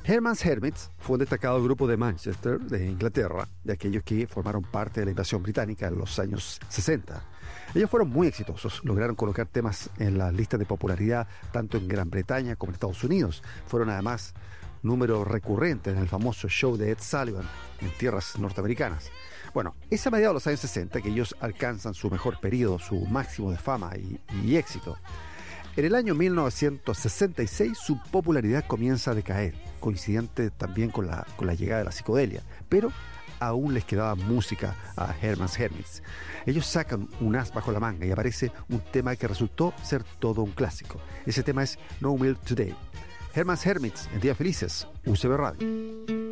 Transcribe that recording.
Herman's Hermits fue un destacado grupo de Manchester, de Inglaterra, de aquellos que formaron parte de la invasión británica en los años 60. Ellos fueron muy exitosos, lograron colocar temas en las listas de popularidad tanto en Gran Bretaña como en Estados Unidos. Fueron además número recurrente en el famoso show de Ed Sullivan en tierras norteamericanas. Bueno, es a mediados de los años 60 que ellos alcanzan su mejor periodo, su máximo de fama y éxito. En el año 1966 su popularidad comienza a decaer, coincidente también con la llegada de la psicodelia, pero aún les quedaba música a Herman's Hermits. Ellos sacan un as bajo la manga y aparece un tema que resultó ser todo un clásico. Ese tema es No Will Today. Herman's Hermits, en Días Felices, UCB Radio.